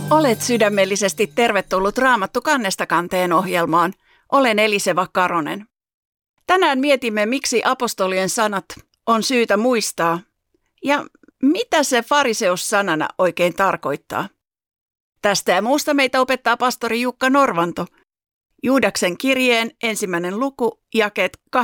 Olet sydämellisesti tervetullut Raamattu kannesta kanteen ohjelmaan. Olen Eliseva Karonen. Tänään mietimme, miksi apostolien sanat on syytä muistaa ja mitä se fariseus-sanana oikein tarkoittaa. Tästä ja muusta meitä opettaa pastori Jukka Norvanto. Juudaksen kirjeen 1. luku, jakeet 18-20.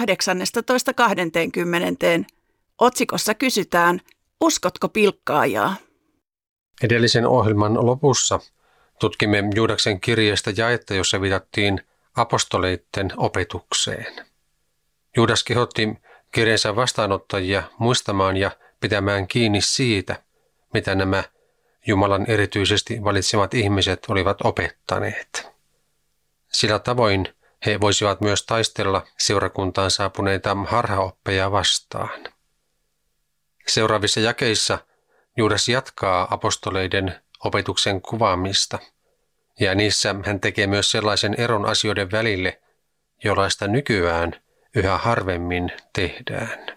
Otsikossa kysytään, uskotko pilkkaajaa? Edellisen ohjelman lopussa tutkimme Juudaksen kirjeestä jaetta, jossa viitattiin apostoleiden opetukseen. Juudas kehotti kirjeensä vastaanottajia muistamaan ja pitämään kiinni siitä, mitä nämä Jumalan erityisesti valitsemat ihmiset olivat opettaneet. Sillä tavoin he voisivat myös taistella seurakuntaan saapuneita harhaoppeja vastaan. Seuraavissa jakeissa Juudas jatkaa apostoleiden opetuksen kuvaamista, ja niissä hän tekee myös sellaisen eron asioiden välille, jollaista nykyään yhä harvemmin tehdään.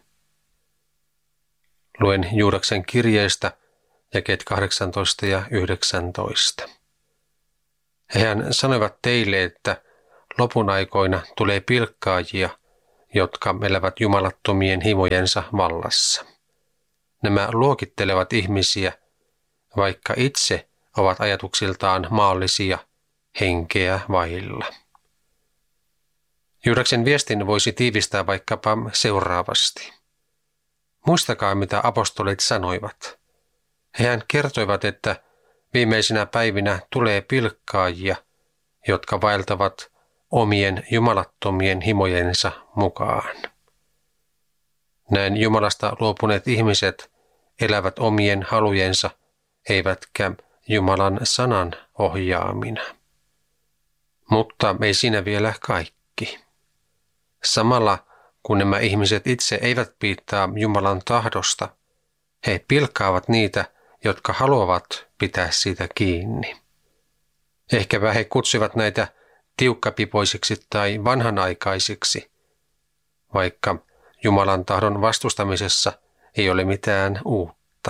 Luen Juudaksen kirjeestä jakeet 18 ja 19. Hehän sanoivat teille, että lopun aikoina tulee pilkkaajia, jotka elävät jumalattomien himojensa vallassa. Nämä luokittelevat ihmisiä, vaikka itse ovat ajatuksiltaan maallisia, henkeä vailla. Juudaksen viestin voisi tiivistää vaikkapa seuraavasti. Muistakaa, mitä apostolit sanoivat. Hehän kertoivat, että viimeisinä päivinä tulee pilkkaajia, jotka vaeltavat omien jumalattomien himojensa mukaan. Näin Jumalasta luopuneet ihmiset elävät omien halujensa, eivätkä Jumalan sanan ohjaamina. Mutta ei siinä vielä kaikki. Samalla kun nämä ihmiset itse eivät piittaa Jumalan tahdosta, he pilkkaavat niitä, jotka haluavat pitää siitä kiinni. Ehkäpä he kutsuvat näitä tiukkapipoisiksi tai vanhanaikaisiksi, vaikka Jumalan tahdon vastustamisessa ei ole mitään uutta.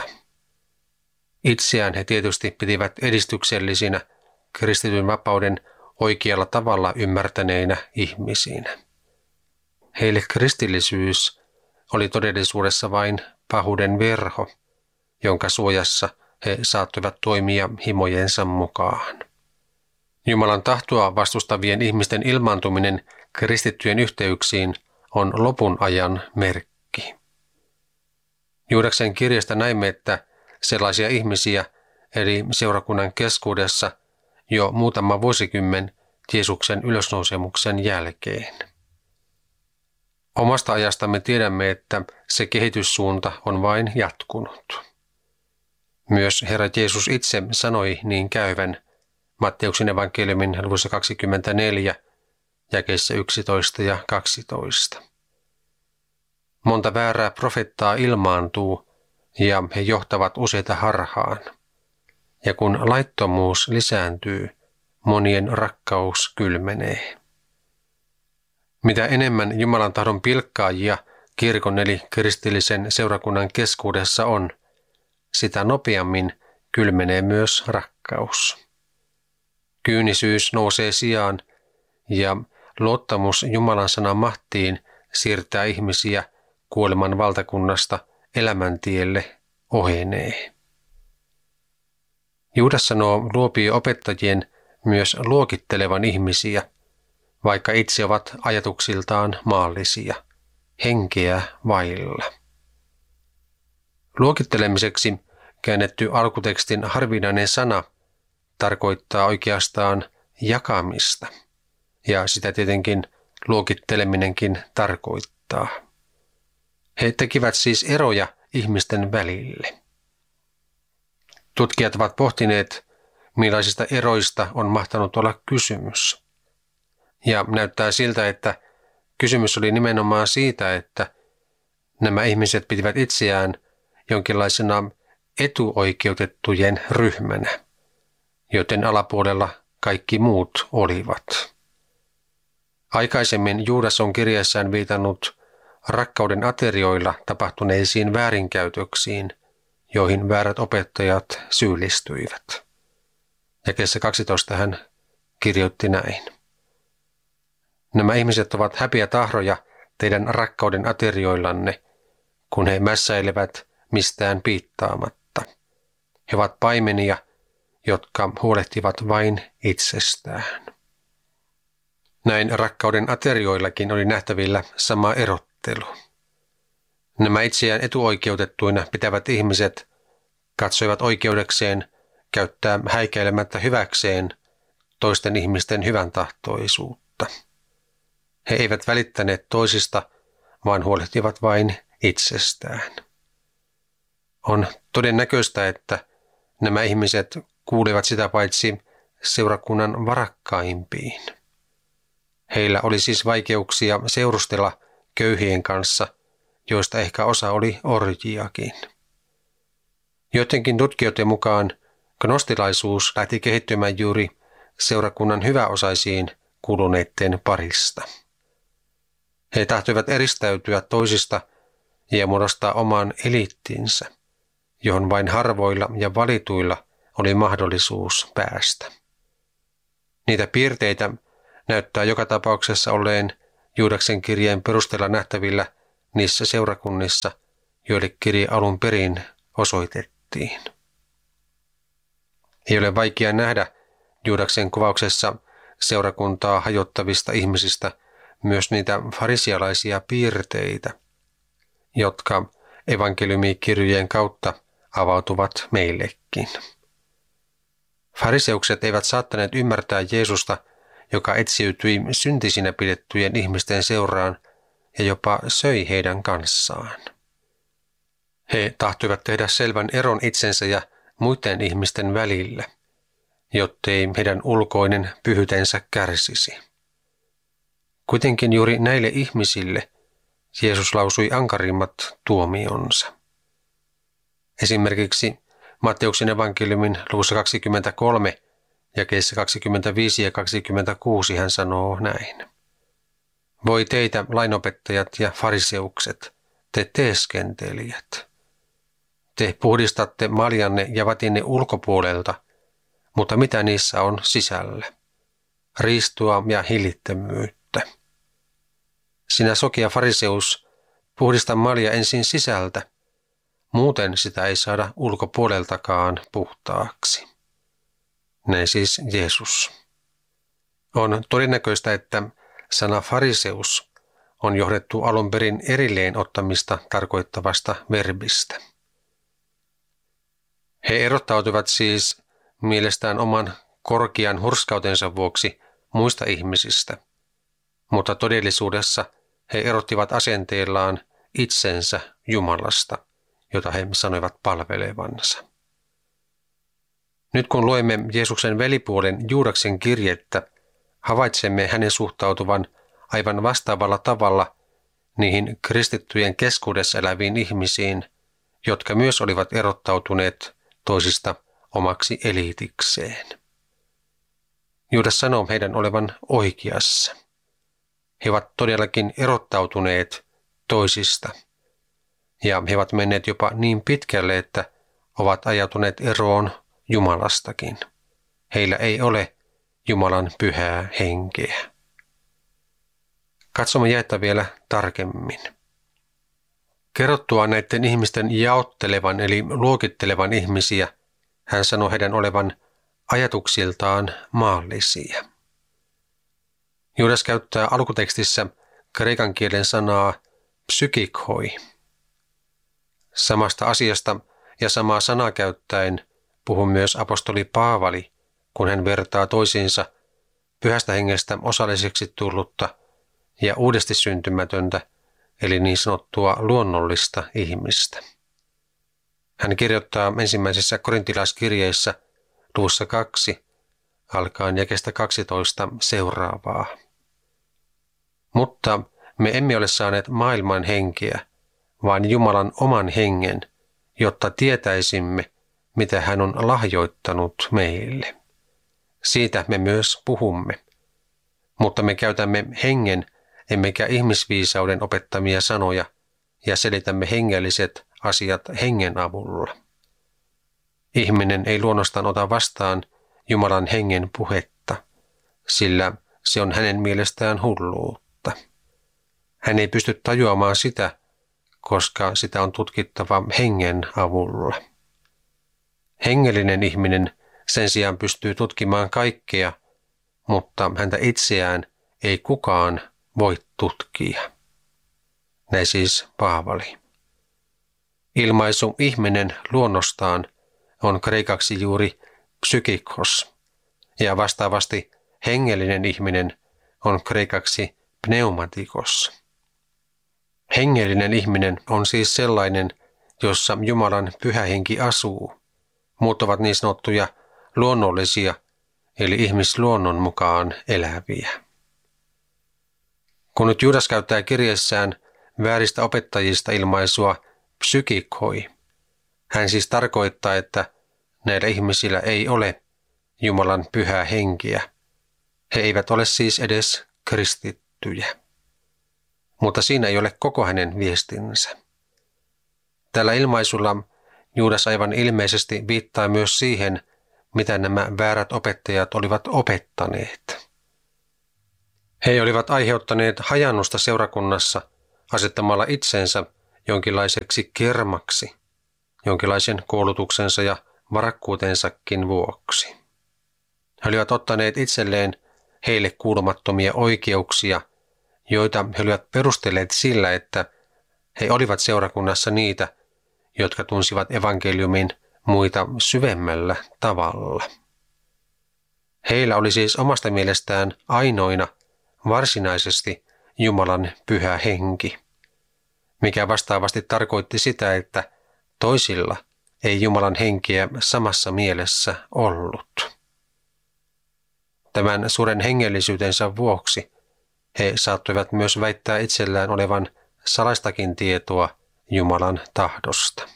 Itseään he tietysti pitivät edistyksellisinä, kristityn vapauden oikealla tavalla ymmärtäneinä ihmisinä. Heille kristillisyys oli todellisuudessa vain pahuuden verho, jonka suojassa he saattoivat toimia himojensa mukaan. Jumalan tahtoa vastustavien ihmisten ilmaantuminen kristittyjen yhteyksiin on lopun ajan merkki. Juudaksen kirjasta näimme, että sellaisia ihmisiä eli seurakunnan keskuudessa jo muutama vuosikymmen Jeesuksen ylösnousemuksen jälkeen. Omasta ajastamme tiedämme, että se kehityssuunta on vain jatkunut. Myös Herra Jeesus itse sanoi niin käyvän Matteuksen evankeliumin luvussa 24, jakeissa 11 ja 12. Monta väärää profettaa ilmaantuu ja he johtavat useita harhaan. Ja kun laittomuus lisääntyy, monien rakkaus kylmenee. Mitä enemmän Jumalan tahdon pilkkaajia kirkon eli kristillisen seurakunnan keskuudessa on, sitä nopeammin kylmenee myös rakkaus. Kyynisyys nousee sijaan ja luottamus Jumalan sanan mahtiin siirtää ihmisiä kuoleman valtakunnasta elämäntielle ohenee. Juudas sanoo luopio-opettajien myös luokittelevan ihmisiä, vaikka itse ovat ajatuksiltaan maallisia, henkeä vailla. Luokittelemiseksi käännetty alkutekstin harvinainen sana tarkoittaa oikeastaan jakamista, ja sitä tietenkin luokitteleminenkin tarkoittaa. He tekivät siis eroja ihmisten välille. Tutkijat ovat pohtineet, millaisista eroista on mahtanut olla kysymys. Ja näyttää siltä, että kysymys oli nimenomaan siitä, että nämä ihmiset pitivät itseään jonkinlaisena etuoikeutettujen ryhmänä, joten alapuolella kaikki muut olivat. Aikaisemmin Juudas on kirjassaan viitannut rakkauden aterioilla tapahtuneisiin väärinkäytöksiin, joihin väärät opettajat syyllistyivät. Jakeessa 12 hän kirjoitti näin. Nämä ihmiset ovat häpiä tahroja teidän rakkauden aterioillanne, kun he mässäilevät mistään piittaamatta. He ovat paimenia, jotka huolehtivat vain itsestään. Näin rakkauden aterioillakin oli nähtävillä sama erottelu. Nämä itseään etuoikeutettuina pitävät ihmiset katsoivat oikeudekseen käyttää häikäilemättä hyväkseen toisten ihmisten hyvän tahtoisuutta. He eivät välittäneet toisista, vaan huolehtivat vain itsestään. On todennäköistä, että nämä ihmiset kuuluivat sitä paitsi seurakunnan varakkaimpiin. Heillä oli siis vaikeuksia seurustella köyhien kanssa, joista ehkä osa oli orjiakin. Joidenkin tutkijoiden mukaan gnostilaisuus lähti kehittymään juuri seurakunnan hyväosaisiin kuuluneiden parista. He tahtoivat eristäytyä toisista ja muodostaa oman eliittinsä, johon vain harvoilla ja valituilla oli mahdollisuus päästä. Niitä piirteitä näyttää joka tapauksessa olleen Juudaksen kirjeen perusteella nähtävillä niissä seurakunnissa, joille kirje alun perin osoitettiin. Ei ole vaikea nähdä Juudaksen kuvauksessa seurakuntaa hajottavista ihmisistä myös niitä farisialaisia piirteitä, jotka evankeliumikirjojen kautta avautuvat meillekin. Fariseukset eivät saattaneet ymmärtää Jeesusta, joka etsiytyi syntisinä pidettyjen ihmisten seuraan ja jopa söi heidän kanssaan. He tahtoivat tehdä selvän eron itsensä ja muiden ihmisten välillä, jottei heidän ulkoinen pyhyytensä kärsisi. Kuitenkin juuri näille ihmisille Jeesus lausui ankarimmat tuomionsa. Esimerkiksi Matteuksen evankeliumin luvussa 23, jakeissa 25 ja 26 hän sanoo näin. Voi teitä, lainopettajat ja fariseukset, te teeskentelijät. Te puhdistatte maljanne ja vatinne ulkopuolelta, mutta mitä niissä on sisällä? Riistua ja hillittömyyttä. Sinä sokea fariseus, puhdista malja ensin sisältä, muuten sitä ei saada ulkopuoleltakaan puhtaaksi. Näin siis Jeesus. On todennäköistä, että sana fariseus on johdettu alun perin erilleen ottamista tarkoittavasta verbistä. He erottautuivat siis mielestään oman korkean hurskautensa vuoksi muista ihmisistä, mutta todellisuudessa he erottivat asenteellaan itsensä Jumalasta, jota he sanoivat palvelevansa. Nyt kun luemme Jeesuksen velipuolen Juudaksen kirjettä, havaitsemme hänen suhtautuvan aivan vastaavalla tavalla niihin kristittyjen keskuudessa eläviin ihmisiin, jotka myös olivat erottautuneet toisista omaksi eliitikseen. Juudas sanoo heidän olevan oikeassa. He ovat todellakin erottautuneet toisista, ja he ovat menneet jopa niin pitkälle, että ovat ajautuneet eroon Jumalastakin. Heillä ei ole Jumalan pyhää henkeä. Katsomme jaetta vielä tarkemmin. Kerrottua näiden ihmisten jaottelevan eli luokittelevan ihmisiä, hän sanoi heidän olevan ajatuksiltaan maallisia. Juudas käyttää alkutekstissä kreikan kielen sanaa psykikhoi. Samasta asiasta ja samaa sanaa käyttäen puhuu myös apostoli Paavali, kun hän vertaa toisiinsa pyhästä hengestä osalliseksi tullutta ja uudesti syntymätöntä, eli niin sanottua luonnollista ihmistä. Hän kirjoittaa ensimmäisessä korintilaiskirjeessä luvussa 2, alkaen jakeesta 12 seuraavaa. Mutta me emme ole saaneet maailman henkeä, vaan Jumalan oman hengen, jotta tietäisimme, mitä hän on lahjoittanut meille. Siitä me myös puhumme, mutta me käytämme hengen emmekä ihmisviisauden opettamia sanoja ja selitämme hengelliset asiat hengen avulla. Ihminen ei luonnostaan ota vastaan Jumalan hengen puhetta, sillä se on hänen mielestään hulluutta. Hän ei pysty tajuamaan sitä, koska sitä on tutkittava hengen avulla. Hengellinen ihminen sen sijaan pystyy tutkimaan kaikkea, mutta häntä itseään ei kukaan voi tutkia. Näin siis Paavali. Ilmaisu ihminen luonnostaan on kreikaksi juuri psykikos, ja vastaavasti hengellinen ihminen on kreikaksi pneumatikos. Hengellinen ihminen on siis sellainen, jossa Jumalan pyhä henki asuu. Muut ovat niin sanottuja luonnollisia, eli ihmisluonnon mukaan eläviä. Kun nyt Juudas käyttää kirjeessään vääristä opettajista ilmaisua psykikoi, hän siis tarkoittaa, että näillä ihmisillä ei ole Jumalan pyhää henkeä. He eivät ole siis edes kristittyjä. Mutta siinä ei ole koko hänen viestinsä. Tällä ilmaisulla Juudas aivan ilmeisesti viittaa myös siihen, mitä nämä väärät opettajat olivat opettaneet. He olivat aiheuttaneet hajannusta seurakunnassa asettamalla itsensä jonkinlaiseksi kermaksi, jonkinlaisen koulutuksensa ja varakkuutensakin vuoksi. He olivat ottaneet itselleen heille kuulumattomia oikeuksia, joita he olivat perustelleet sillä, että he olivat seurakunnassa niitä, jotka tunsivat evankeliumin muita syvemmällä tavalla. Heillä oli siis omasta mielestään ainoina varsinaisesti Jumalan pyhä henki, mikä vastaavasti tarkoitti sitä, että toisilla ei Jumalan henkeä samassa mielessä ollut. Tämän suuren hengellisyytensä vuoksi he saattoivat myös väittää itsellään olevan salaistakin tietoa Jumalan tahdosta.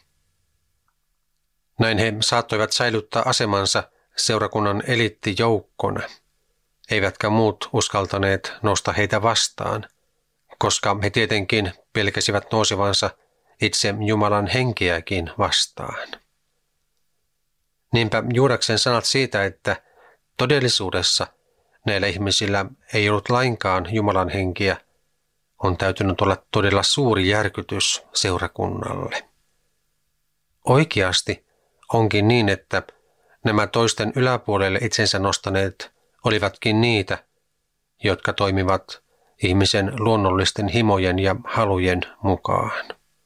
Näin he saattoivat säilyttää asemansa seurakunnan eliittijoukkona, eivätkä muut uskaltaneet nousta heitä vastaan, koska he tietenkin pelkäsivät nousevansa itse Jumalan henkeäkin vastaan. Niinpä Juudaksen sanat siitä, että todellisuudessa näillä ihmisillä ei ollut lainkaan Jumalan henkeä, on täytynyt olla todella suuri järkytys seurakunnalle. Oikeasti onkin niin, että nämä toisten yläpuolelle itsensä nostaneet olivatkin niitä, jotka toimivat ihmisen luonnollisten himojen ja halujen mukaan.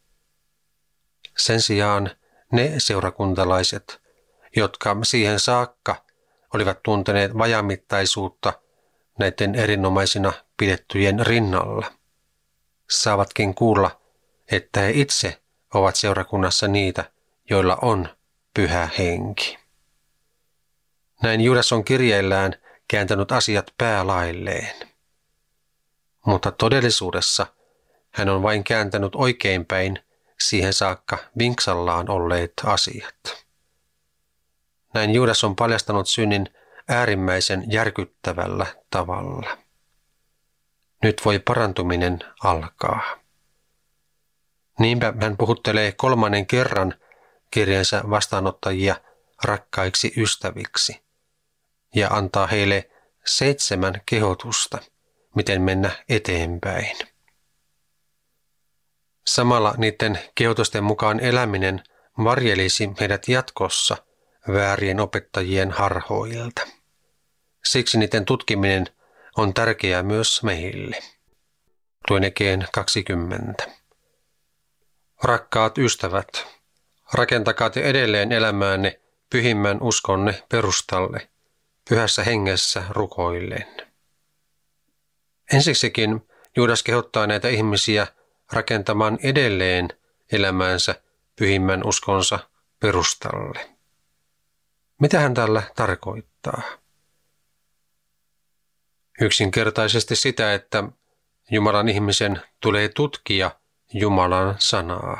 Sen sijaan ne seurakuntalaiset, jotka siihen saakka olivat tunteneet vajamittaisuutta näiden erinomaisina pidettyjen rinnalla, saavatkin kuulla, että he itse ovat seurakunnassa niitä, joilla on pyhä henki. Näin Juudas on kirjeillään kääntänyt asiat päälailleen. Mutta todellisuudessa hän on vain kääntänyt oikeinpäin siihen saakka vinksallaan olleet asiat. Näin Juudas on paljastanut synnin äärimmäisen järkyttävällä tavalla. Nyt voi parantuminen alkaa. Niinpä hän puhuttelee 3. kerran kirjeensä vastaanottajia rakkaiksi ystäviksi ja antaa heille 7 kehotusta, miten mennä eteenpäin. Samalla niiden kehotusten mukaan eläminen varjelisi heidät jatkossa väärien opettajien harhoilta. Siksi niiden tutkiminen on tärkeää myös meille. Luen Ekeen 20. Rakkaat ystävät, rakentakaa te edelleen elämäänne pyhimmän uskonne perustalle, pyhässä hengessä rukoillen. Ensiksikin Juudas kehottaa näitä ihmisiä rakentamaan edelleen elämäänsä pyhimmän uskonsa perustalle. Mitä hän tällä tarkoittaa? Yksinkertaisesti sitä, että Jumalan ihmisen tulee tutkia Jumalan sanaa.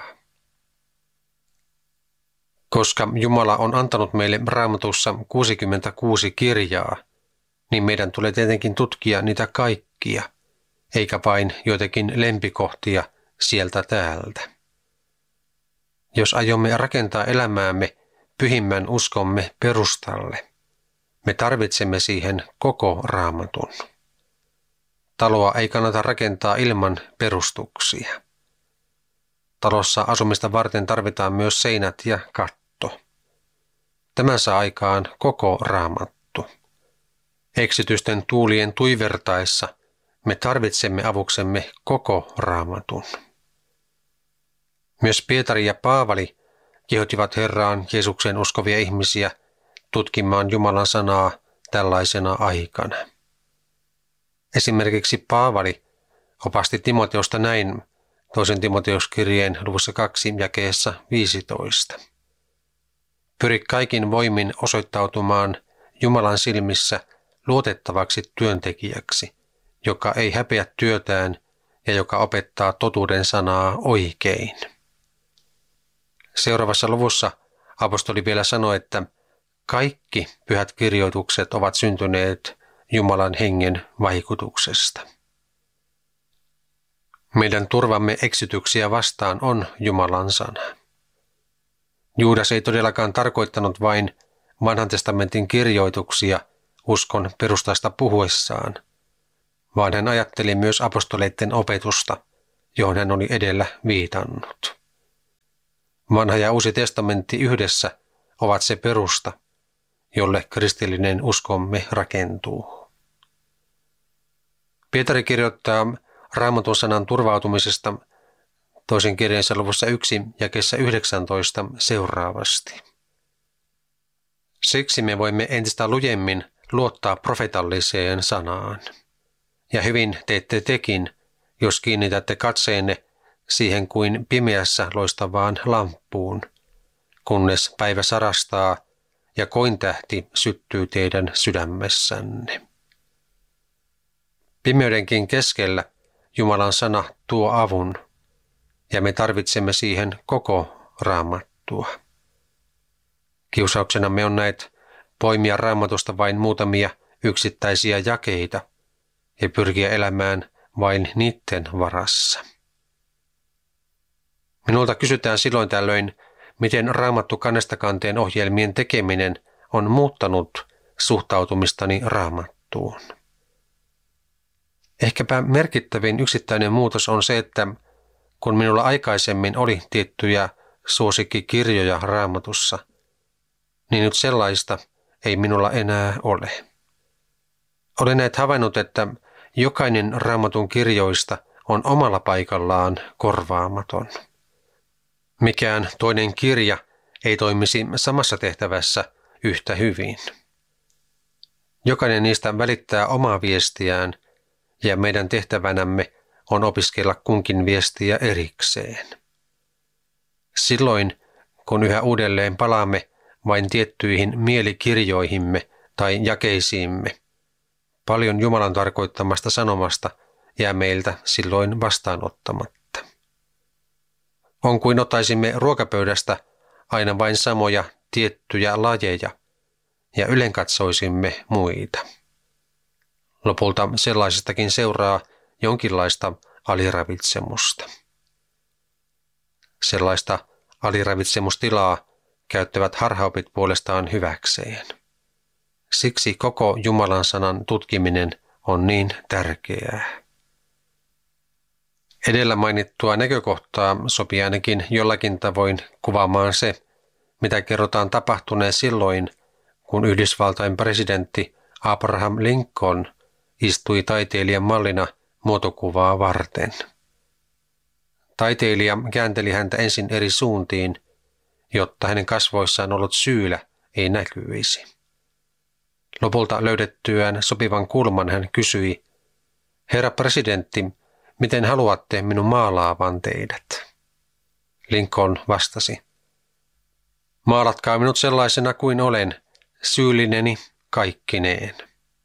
Koska Jumala on antanut meille Raamatussa 66 kirjaa, niin meidän tulee tietenkin tutkia niitä kaikkia, eikä vain joitakin lempikohtia sieltä täältä. Jos aiomme rakentaa elämäämme pyhimmän uskomme perustalle, Me tarvitsemme siihen koko Raamatun. Taloa ei kannata rakentaa ilman perustuksia. Talossa asumista varten tarvitaan myös seinät ja katto. Tämän saa aikaan koko Raamattu. Eksitysten tuulien tuivertaessa me tarvitsemme avuksemme koko Raamatun. Myös Pietari ja Paavali kehottivat Herraan Jeesukseen uskovia ihmisiä tutkimaan Jumalan sanaa tällaisena aikana. Esimerkiksi Paavali opasti Timoteusta näin 2. Timoteuskirjeen luvussa 2 jakeessa 15. Pyri kaikin voimin osoittautumaan Jumalan silmissä luotettavaksi työntekijäksi, joka ei häpeä työtään ja joka opettaa totuuden sanaa oikein. Seuraavassa luvussa apostoli vielä sanoi, että kaikki pyhät kirjoitukset ovat syntyneet Jumalan hengen vaikutuksesta. Meidän turvamme eksytyksiä vastaan on Jumalan sana. Juudas ei todellakaan tarkoittanut vain Vanhan testamentin kirjoituksia uskon perustasta puhuessaan, vaan hän ajatteli myös apostoleiden opetusta, johon hän oli edellä viitannut. Vanha ja Uusi testamentti yhdessä ovat se perusta, jolle kristillinen uskomme rakentuu. Pietari kirjoittaa Raamatun sanan turvautumisesta toisen kirjeensa luvussa 1 jakeessa 19 seuraavasti. Siksi me voimme entistä lujemmin luottaa profeetalliseen sanaan. Ja hyvin teette tekin, jos kiinnitätte katseenne siihen kuin pimeässä loistavaan lamppuun, kunnes päivä sarastaa ja kointähti syttyy teidän sydämessänne. Pimeydenkin keskellä Jumalan sana tuo avun, ja me tarvitsemme siihen koko Raamattua. Kiusauksenamme on näet poimia Raamatusta vain muutamia yksittäisiä jakeita ja pyrkiä elämään vain niiden varassa. Minulta kysytään silloin tällöin, miten Raamattu kannesta kanteen ohjelmien tekeminen on muuttanut suhtautumistani Raamattuun. Ehkäpä merkittävin yksittäinen muutos on se, että kun minulla aikaisemmin oli tiettyjä suosikkikirjoja Raamatussa, niin nyt sellaista ei minulla enää ole. Olen näet havainnut, että jokainen Raamatun kirjoista on omalla paikallaan korvaamaton. Mikään toinen kirja ei toimisi samassa tehtävässä yhtä hyvin. Jokainen niistä välittää omaa viestiään, ja meidän tehtävänämme on opiskella kunkin viestiä erikseen. Silloin, kun yhä uudelleen palaamme vain tiettyihin mielikirjoihimme tai jakeisiimme, paljon Jumalan tarkoittamasta sanomasta jää meiltä silloin vastaanottamatta. On kuin ottaisimme ruokapöydästä aina vain samoja tiettyjä lajeja ja ylenkatsoisimme muita. Lopulta sellaisestakin seuraa jonkinlaista aliravitsemusta. Sellaista aliravitsemustilaa käyttävät harhaopit puolestaan hyväkseen. Siksi koko Jumalan sanan tutkiminen on niin tärkeää. Edellä mainittua näkökohtaa sopii ainakin jollakin tavoin kuvaamaan se, mitä kerrotaan tapahtuneen silloin, kun Yhdysvaltain presidentti Abraham Lincoln istui taiteilijan mallina muotokuvaa varten. Taiteilija käänteli häntä ensin eri suuntiin, jotta hänen kasvoissaan ollut syylä ei näkyisi. Lopulta löydettyään sopivan kulman hän kysyi, "Herra presidentti, miten haluatte minun maalaavan teidät?" Lincoln vastasi, "Maalatkaa minut sellaisena kuin olen, syyllineni kaikkineen."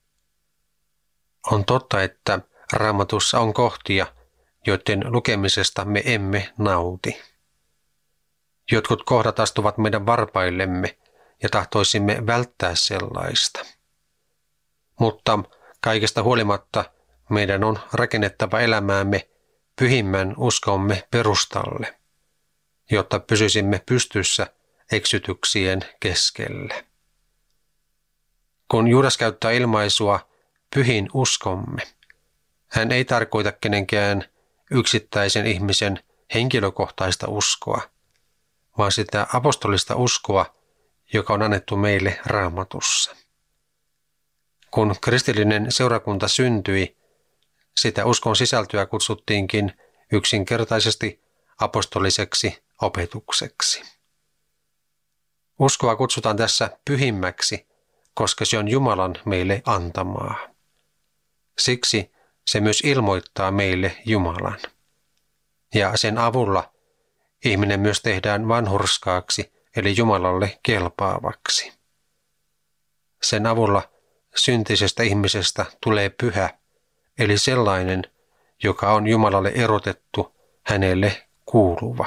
On totta, että Raamatussa on kohtia, joiden lukemisesta me emme nauti. Jotkut kohdat astuvat meidän varpaillemme ja tahtoisimme välttää sellaista. Mutta kaikesta huolimatta meidän on rakennettava elämäämme pyhimmän uskomme perustalle, jotta pysyisimme pystyssä eksytyksien keskellä. Kun Juudas käyttää ilmaisua pyhin uskomme, hän ei tarkoita kenenkään yksittäisen ihmisen henkilökohtaista uskoa, vaan sitä apostolista uskoa, joka on annettu meille Raamatussa. Kun kristillinen seurakunta syntyi, sitä uskon sisältöä kutsuttiinkin yksinkertaisesti apostoliseksi opetukseksi. Uskoa kutsutaan tässä pyhimmäksi, koska se on Jumalan meille antamaa. Siksi se myös ilmoittaa meille Jumalan. Ja sen avulla ihminen myös tehdään vanhurskaaksi, eli Jumalalle kelpaavaksi. Sen avulla syntisestä ihmisestä tulee pyhä, eli sellainen, joka on Jumalalle erotettu, hänelle kuuluva.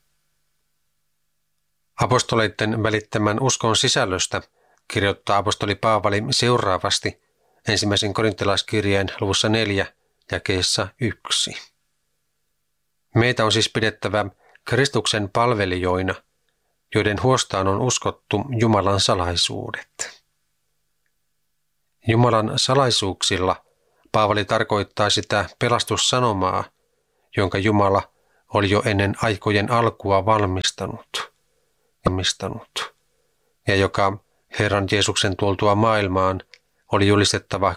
Apostoleiden välittämän uskon sisällöstä kirjoittaa apostoli Paavali seuraavasti 1. Korintalaiskirjeen luvussa 4 jakeessa 1. Meitä on siis pidettävä Kristuksen palvelijoina, joiden huostaan on uskottu Jumalan salaisuudet. Jumalan salaisuuksilla Paavali tarkoittaa sitä pelastussanomaa, jonka Jumala oli jo ennen aikojen alkua valmistanut ja joka Herran Jeesuksen tultua maailmaan oli julistettava